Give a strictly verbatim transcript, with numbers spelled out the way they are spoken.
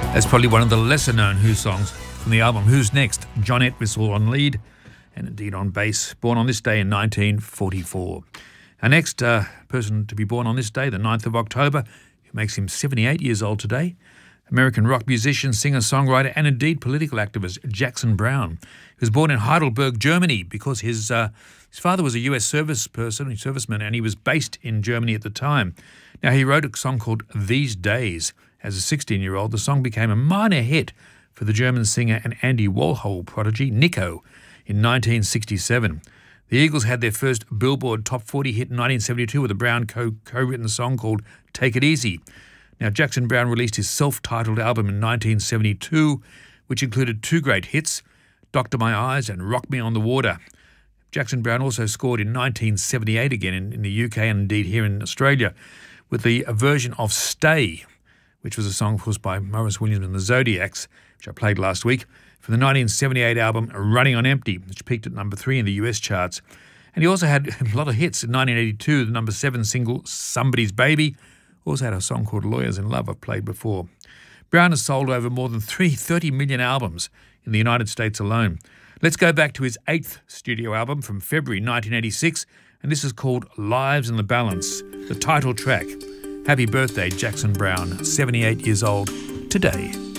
That's probably one of the lesser-known Who songs from the album Who's Next? John Entwistle on lead and indeed on bass, born on this day in nineteen forty-four. Our next uh, person to be born on this day, the ninth of October, who makes him seventy-eight years old today, American rock musician, singer, songwriter and indeed political activist Jackson Browne, who was born in Heidelberg, Germany, because his uh, his father was a U S service person, a serviceman, and he was based in Germany at the time. Now, he wrote a song called These Days. As a sixteen-year-old, the song became a minor hit for the German singer and Andy Warhol prodigy Nico in nineteen sixty-seven. The Eagles had their first Billboard Top forty hit in nineteen seventy-two with a Browne co- co-written song called Take It Easy. Now, Jackson Browne released his self-titled album in nineteen seventy-two, which included two great hits, Doctor My Eyes and Rock Me on the Water. Jackson Browne also scored in nineteen seventy-eight again in, in the U K and indeed here in Australia with the version of Stay, which was a song, of course, by Maurice Williams and the Zodiacs, which I played last week, from the nineteen seventy-eight album Running on Empty, which peaked at number three in the U S charts. And he also had a lot of hits. In nineteen eighty-two, the number seven single, Somebody's Baby, also had a song called Lawyers in Love I've played before. Browne has sold over more than thirty million albums in the United States alone. Let's go back to his eighth studio album from February nineteen eighty-six, and this is called Lives in the Balance, the title track. Happy birthday, Jackson Browne, seventy-eight years old today.